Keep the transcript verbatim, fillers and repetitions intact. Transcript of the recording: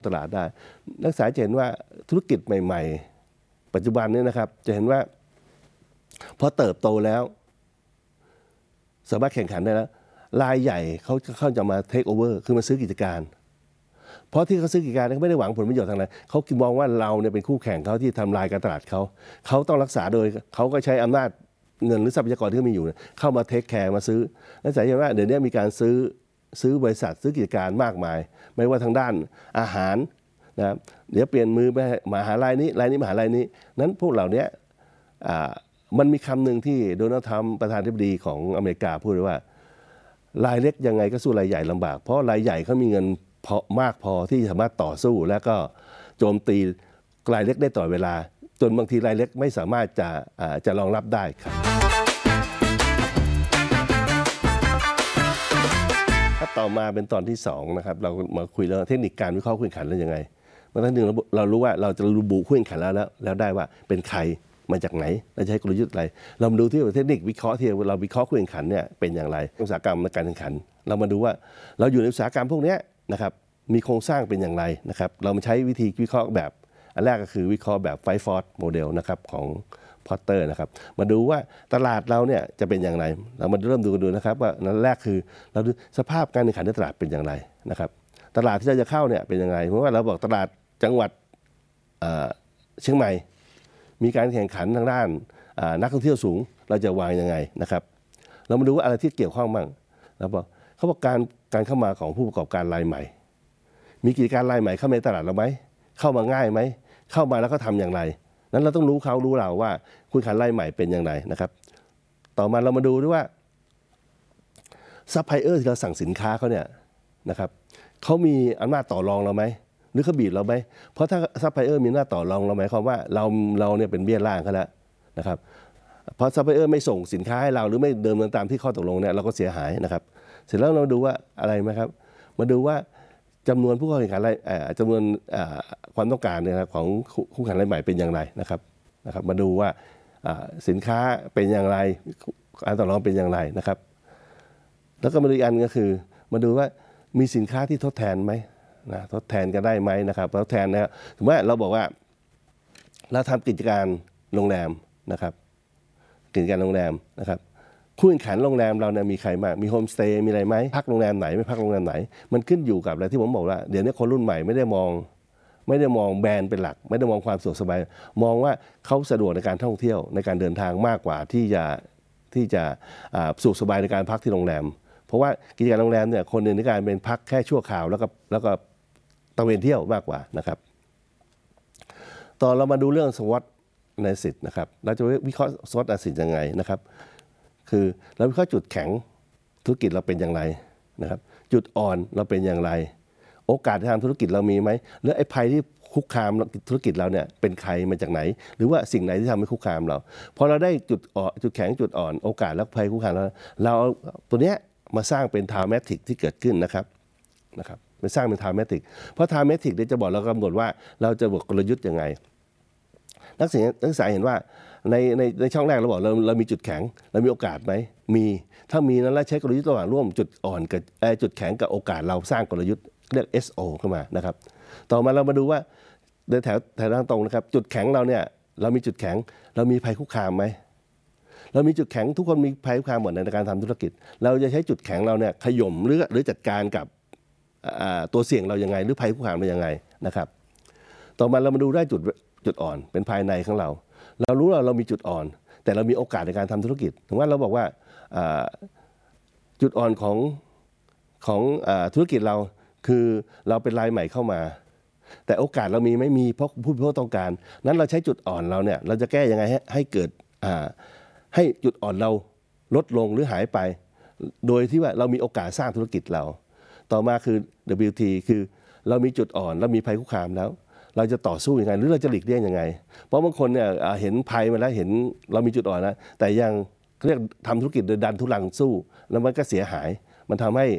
ตลาดได้นักศึกษาจะเห็นว่าธุรกิจใหม่ๆปัจจุบันนี้นะครับจะเห็นว่าพอเติบโตแล้วสามารถแข่งขันได้แล้วรายใหญ่เขาเขาจะมาเทคโอเวอร์คือมาซื้อกิจการเพราะที่เขาซื้อกิจการเขาไม่ได้หวังผลประโยชน์ทางไหนเขาคิดมองว่าเราเนี่ยเป็นคู่แข่งเขาที่ทำลายการตลาดเขาเขาต้องรักษาโดยเขาก็ใช้อำนาจเงินหรือทรัพยากรที่มีอยู่เข้ามาเทคแคร์มาซื้อนักศึกษาเห็นว่าเดี๋ยวนี้มีการซื้อซื้อบริษัทซื้อกิจการมากมายไม่ว่าทางด้านอาหารนะเดี๋ยวเปลี่ยนมือไปมหาลัยนี้รายนี้มหาลัยนี้นั้นพวกเหล่านี้มันมีคำหนึ่งที่โดนัลด์ทรัมป์ประธานาธิบดีของอเมริกาพูดว่ารายเล็กยังไงก็สู้รายใหญ่ลำบากเพราะรายใหญ่เขามีเงินพอมากพอที่สามารถต่อสู้และก็โจมตีรายเล็กได้ต่อเวลาจนบางทีรายเล็กไม่สามารถจะจะรองรับได้ครับถ้าต่อมาเป็นตอนที่สองนะครับเรามาคุยเรื่องเทคนิคการวิเคราะห์คู่แข่งขันแล้วยังไงเมื่อทั้งหนึ่งเรารู้ว่าเราจะระบุคู่แข่งขันแล้วแล้วได้ว่าเป็นใครมาจากไหนเราจะใช้กลยุทธ์อะไรเรามาดูที่เทคนิควิเคราะห์ที่เราวิเคราะห์คู่แข่งขันเนี่ยเป็นอย่างไรอุตสาหกรรมในการแข่งขันเรามาดูว่าเราอยู่ในอุตสาหกรรมพวกนี้นะครับมีโครงสร้างเป็นอย่างไรนะครับเรามาใช้วิธีวิเคราะห์แบบอันแรกก็คือวิเคราะห์แบบไฟฟอร์ดโมเดลนะครับของพอตเตอร์นะครับมาดูว่าตลาดเราเนี่ยจะเป็นอย่างไรเรามาเริ่มดูกันดูนะครับว่าอันแรกคือเราดูสภาพการแข่งขันในตลาดเป็นอย่างไรนะครับตลาดที่เราจะเข้าเนี่ยเป็นยังไงเพราะว่าเราบอกตลาดจังหวัดเชียงใหม่มีการแข่งขันทางด้านนักท่องเที่ยวสูงเราจะวางยังไงนะครับเรามาดูว่าอะไรที่เกี่ยวข้องบ้างเราบอกเขาบอกการการเข้ามาของผู้ประกอบการรายใหม่มีกิจการรายใหม่เข้ามาในตลาดเราไหมเข้ามาง่ายไหมเข้ามาแล้วก็ทำอย่างไรนั้นเราต้องรู้เขารู้เราว่าคู่แข่งรายใหม่เป็นอย่างไรนะครับต่อมาเรามาดูด้วยว่าซัพพลายเออร์ที่เราสั่งสินค้าเขาเนี่ยนะครับเขามีอำนาจต่อรองเราไหมหรือเขาบีบเราไหมเพราะถ้าซัพพลายเออร์มีอำนาจต่อรองเราหมายความว่าเราเราเนี่ยเป็นเบี้ยล่างเขาแล้วนะครับเพราะซัพพลายเออร์ไม่ส่งสินค้าให้เราหรือไม่เดิมเนินตามที่ข้อตกลงเนี่ยเราก็เสียหายนะครับเสร็จแล้วเราดูว่าอะไรไหมครับมาดูว่าจำนวนผู้เข้าแข่งขันรายจำนวนความต้องการเนี่ยของคู่แข่งรายใหม่เป็นอย่างไรนะครับนะครับมาดูว่าสินค้าเป็นอย่างไรการต่อรองเป็นอย่างไรนะครับแล้วก็มาดูอีกอันก็คือมาดูว่ามีสินค้าที่ทดแทนไหมนะทดแทนกันได้ไหมนะครับทดแทนนะครับถึงแม้เราบอกว่าเราทำกิจการโรงแรมนะครับกิจการโรงแรมนะครับคู่แข่งขันโรงแรมเราเนี่ยมีใครบ้างมีโฮมสเตย์มีอะไรไหมพักโรงแรมไหนไม่พักโรงแรมไหนมันขึ้นอยู่กับอะไรที่ผมบอกว่าเดี๋ยวนี้คนรุ่นใหม่ไม่ได้มองไม่ได้มองแบรนด์เป็นหลักไม่ได้มองความสะดวกสบายมองว่าเขาสะดวกในการท่องเที่ยวในการเดินทางมากกว่าที่จะที่จะสะดวกสบายในการพักที่โรงแรมเพราะว่ากิจการโรงแรมเนี่ยคนในการเป็นพักแค่ชั่วคราวแล้วก็แล้วก็ตะเวนเที่ยวมากกว่านะครับตอนเรามาดูเรื่องสวอตในสิทธิ์นะครับเราจะวิเคราะห์สวอตในสิทธิ์ยังไงนะครับคือเราวิเคราะห์จุดแข็งธุรกิจเราเป็นอย่างไรนะครับจุดอ่อนเราเป็นอย่างไรโอกาสทางธุรกิจเรามีไหมหรือไอ้ภัยที่คุกคามธุรกิจเราเนี่ยเป็นใครมาจากไหนหรือว่าสิ่งไหนที่ทำให้คุกคามเราพอเราได้จุดอ่อนจุดแข็งจุดอ่อนโอกาสและภัยคุกคามเราเราตัวเนี้ยมาสร้างเป็นทาวเมทริกที่เกิดขึ้นนะครับนะครับไปสร้างเป็นทาวเมทริกเพราะทาวเมทริกเนี่ยจะบอกเรากำหนดว่าเราจะบวกกลยุทธ์ยังไงนักศึกษานักศึกษาเห็นว่าในในในช่องแรกเราบอกเราเรามีจุดแข็งเรามีโอกาสไหมมีถ้ามีนั้นแล้วใช้กลยุทธ์ระหว่างร่วมจุดอ่อนกับจุดแข็งกับโอกาสเราสร้างกลยุทธ์เรียก เอส โอ ขึ้นมานะครับต่อมาเรามาดูว่าในแถวแถวทางตรงนะครับจุดแข็งเราเนี่ยเรามีจุดแข็งเรามีภัยคุกคามไหมเรามีจุดแข็งทุกคนมีภัยคุกคามหมดในการทำธุรกิจเราจะใช้จุดแข็งเราเนี่ยขย่มหรือหรือจัดการกับตัวเสี่ยงเรายังไงหรือภัยคุกคามเรายังไงนะครับต่อมาเรามาดูได้จุดจุดอ่อนเป็นภายในของเราเรารู้ว่าเรามีจุดอ่อนแต่เรามีโอกาสในการทำธุรกิจถึงว่าเราบอกว่าจุดอ่อนของของธุรกิจเราคือเราเป็นรายใหม่เข้ามาแต่โอกาสเรามีไม่มีเพราะผู้บริโภคต้องการนั้นเราใช้จุดอ่อนเราเนี่ยเราจะแก้ยังไงให้ให้เกิดให้จุดอ่อนเราลดลงหรือหายไปโดยที่ว่าเรามีโอกาสสร้างธุรกิจเราต่อมาคือ ดับเบิลยู ที คือเรามีจุดอ่อนเรามีภัยคุกคามแล้วเราจะต่อสู้ยังไงหรือเราจะหลีกเลี่ยงยังไงเพราะบางคนเนี่ยเห็นภัยมาแล้วเห็นเรามีจุดอ่อนนะแต่ยังเรียกทำธุรกิจโดยดันทุลังสู้แล้วมันก็เสียหายมันทำให้